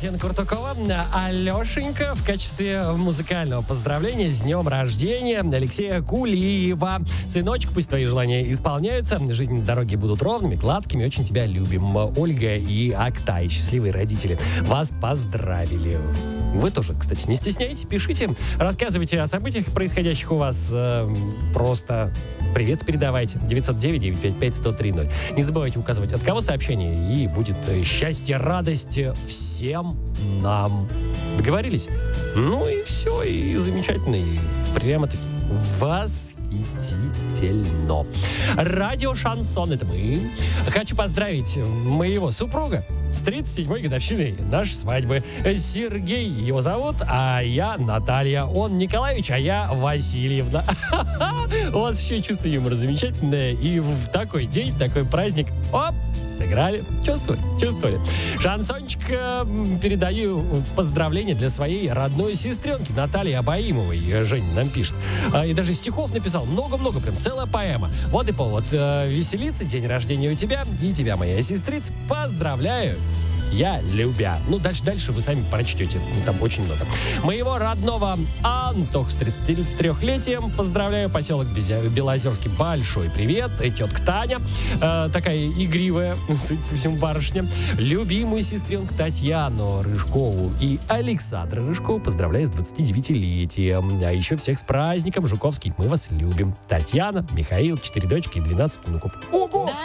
Татьяна Куртукова. Алешенька в качестве музыкального поздравления с днем рождения Алексея Кулиева. Сыночек, пусть твои желания исполняются, жизнь дороги будут ровными, гладкими, очень тебя любим. Ольга и Актай, счастливые родители, вас поздравили. Вы тоже, кстати, не стесняйтесь, пишите, рассказывайте о событиях, происходящих у вас. Просто привет передавайте. 909-955-1030. Не забывайте указывать, от кого сообщение, и будет счастье, радость всем нам. Договорились? Ну и все, и замечательно, и прямо-таки восхитительно. Радио Шансон — это мы. Хочу поздравить моего супруга с 37-й годовщиной нашей свадьбы. Сергей его зовут, а я Наталья. Он Николаевич, а я Васильевна. У вас еще и чувство юмора замечательное. И в такой день, в такой праздник, сыграли. Чувствовали. Шансончик передаю поздравления для своей родной сестренки Натальи Абаимовой. Женя нам пишет. И даже стихов написал. Много-много, прям целая поэма. Вот и повод веселиться. День рождения у тебя. И тебя, моя сестрица, поздравляю. Я любя. Ну, дальше вы сами прочтете. Там очень много. Моего родного Антох с 33-летием поздравляю. Поселок Белозерский. Большой привет. И тетка Таня. Такая игривая, судя по всему, барышня. Любимую сестренку Татьяну Рыжкову и Александра Рыжкову поздравляю с 29-летием. А еще всех с праздником, Жуковский. Мы вас любим. Татьяна, Михаил, 4 дочки и 12 внуков. Ого!